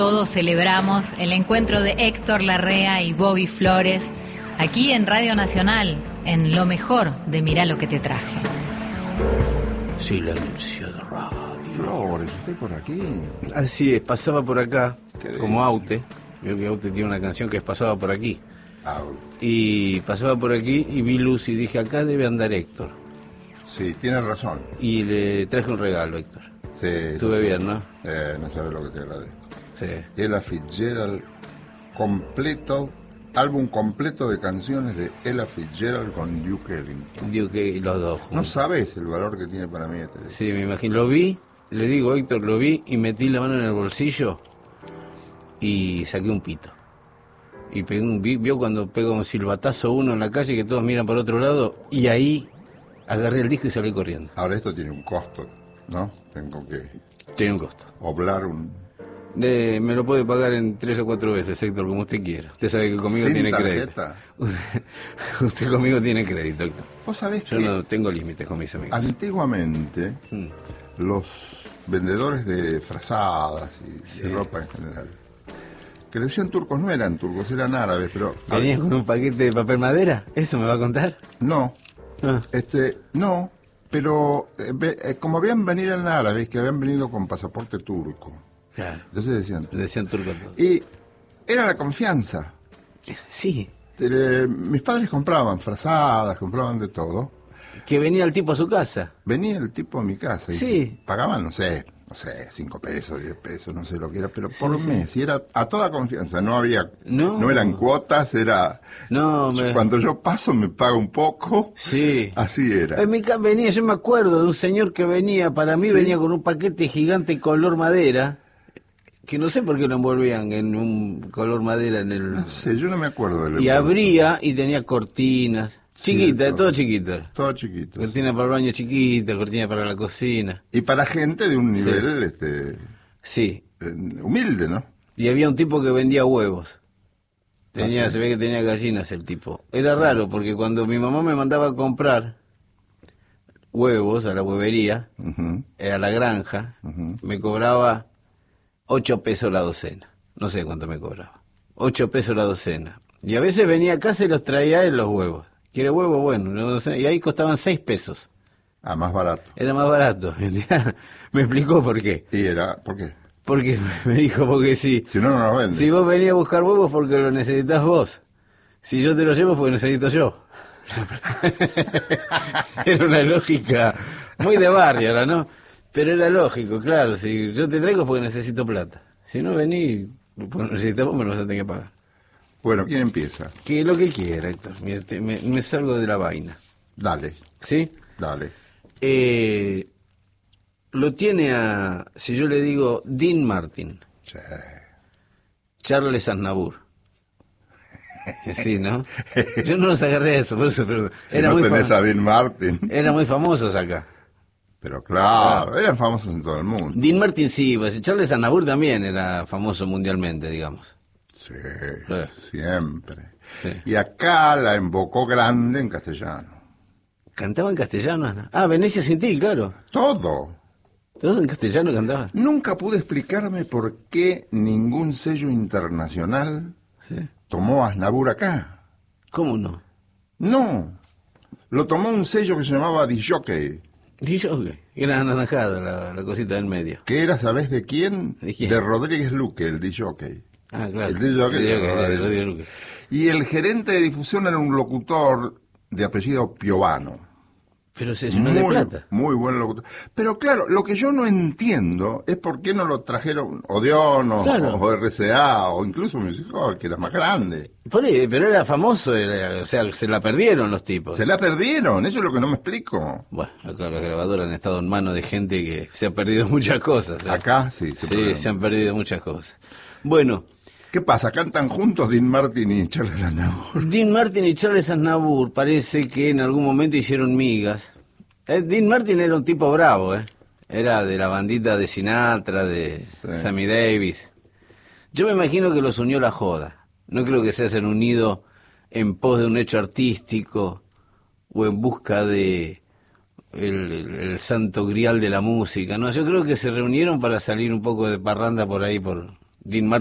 Todos celebramos el encuentro de Héctor Larrea y Bobby Flores aquí en Radio Nacional, en lo mejor de Mirá lo que te traje. Silencio de radio. Flores, ¿usted por aquí? Así es, pasaba por acá, ¿Qué como dice? Aute. Veo que Aute tiene una canción que es Pasaba por aquí. Ah, Y pasaba por aquí y vi luz y dije, acá debe andar Héctor. sí, tiene razón. Y le traje un regalo, Héctor. Sí, Estuve bien, ¿no? No sabes lo que te agradezco. Sí. Ella Fitzgerald completo, álbum completo de canciones de Ella Fitzgerald con Duke Ellington. Digo que los dos No juntos. sabes el valor que tiene para mí este disco. Sí, me imagino. Lo vi, le digo, Héctor, lo vi y metí la mano en el bolsillo y saqué un pito. Y pegué vio cuando pega un silbatazo uno en la calle que todos miran para otro lado y ahí agarré el disco y salí corriendo. Ahora esto tiene un costo, ¿no? Tengo que Tiene un costo. oblar un... Me lo puede pagar en 3 o 4 veces, Héctor, como usted quiera. Usted sabe que conmigo ¿Sin tiene tarjeta? crédito. Usted conmigo tiene crédito, Héctor. Vos sabés Yo que no tengo límites con mis amigos. antiguamente Mm. los vendedores de frazadas y de ropa en general, que le decían turcos, no eran turcos, eran árabes, pero... ¿Venía con un paquete de papel madera? ¿Eso me va a contar? No, Ah. no, pero como habían venido en árabes, que habían venido con pasaporte turco, Claro. entonces decían... Le decían turco todo. Y era la confianza. Sí. Mis padres compraban frazadas, compraban de todo. Que venía el tipo a su casa. Venía el tipo a mi casa y Sí. pagaban, no sé, 5 pesos, 10 pesos, no sé lo que era, pero por mes, y era a toda confianza, no había, No. eran cuotas, era, No, cuando yo paso me paga un poco, Sí. así era. En mi casa venía, yo me acuerdo de un señor que venía, para mí Sí. venía con un paquete gigante color madera, que no sé por qué lo envolvían en un color madera en el... No sé, yo no me acuerdo del Y envoltorio. abría y tenía cortinas, chiquitas, todo. todo chiquito. era. Todo chiquito. Cortina para el baño chiquita, cortina para la cocina. Y para gente de un nivel Sí. humilde, ¿no? Y había un tipo que vendía huevos. Se ve que tenía gallinas el tipo. Era raro porque cuando mi mamá me mandaba a comprar huevos a la huevería, Ujú. a la granja, Ujú. me cobraba 8 pesos la docena. No sé cuánto me cobraba. 8 pesos la docena. Y a veces venía a casa y los traía él los huevos. ¿Quiere huevo? Bueno, una docena. Y ahí costaban 6 pesos. Ah, más barato. Era más barato. Me explicó por qué. Y era, ¿por qué? Porque me dijo, porque sí. Si no, no nos vende. Si vos venís a buscar huevos porque lo necesitas vos. Si yo te lo llevo porque necesito yo. Era una lógica muy de barrio, ahora, ¿no? Pero era lógico, claro. Si yo te traigo es porque necesito plata. Si no venís, porque necesitas vos, me lo vas a tener que pagar. Bueno, ¿quién empieza? Que lo que quiera, Héctor. Mira, me salgo de la vaina. Dale, ¿Sí? dale. Lo tiene a, si yo le digo, Dean Martin, Sí. Charles Aznavour. Sí, ¿no? Yo no los agarré eso, por eso, pero Si no tenés a Dean Martin. eran muy famosos acá. Pero claro, eran famosos en todo el mundo. Dean Martin sí, pues, Charles Aznavour también era famoso mundialmente, digamos. Sí, Sí. siempre. Sí. Y acá la embocó grande en castellano. ¿Cantaba en castellano, Ana? Ah, Venecia sin ti, claro. Todo. Todos en castellano cantaban. Nunca pude explicarme por qué ningún sello internacional Sí. tomó a Aznavour acá. ¿Cómo no? No. Lo tomó un sello que se llamaba Disjockey. Dijo que era anaranjada la cosita del medio. Que era, ¿sabés de quién? ¿De quién? De Rodríguez Luque, el Disjockey. Ah, claro. El disjockey de de Radio. Radio Luque. Y el gerente de difusión era un locutor de apellido Piovano. Pero se llenó de plata. Muy buen locutor. Pero claro, lo que yo no entiendo es por qué no lo trajeron Odeón Claro. o RCA o incluso Music Hall, que era más grande. Pero era famoso, o sea, se la perdieron los tipos. Se la perdieron, eso es lo que no me explico. Bueno, acá los grabadores han estado en manos de gente que se ha perdido muchas cosas. ¿eh? Acá sí. Sí, se han perdido muchas cosas. Bueno, ¿Qué pasa? ¿Cantan juntos Dean Martin y Charles Aznavour? Dean Martin y Charles Aznavour parece que en algún momento hicieron migas. Dean Martin era un tipo bravo, ¿eh? Era de la bandita de Sinatra, de Sammy Davis. Yo me imagino que los unió la joda. No creo que se hayan unido en pos de un hecho artístico o en busca de el santo grial de la música. No, yo creo que se reunieron para salir un poco de parranda por ahí, por Dean